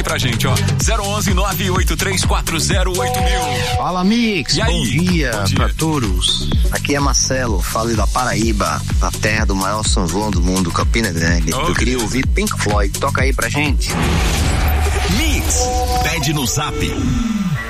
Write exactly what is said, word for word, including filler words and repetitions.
pra gente, ó. zero onze nove oito três quatro zero oito mil. Fala, Mix. E bom, aí? Dia Bom dia pra todos. Aqui é Marcelo, falo da Paraíba, da terra do maior São João do mundo, Campina Grande. Oh, Eu queria ouvir Pink Floyd. Toca aí pra gente. Mix. Pede no Zap.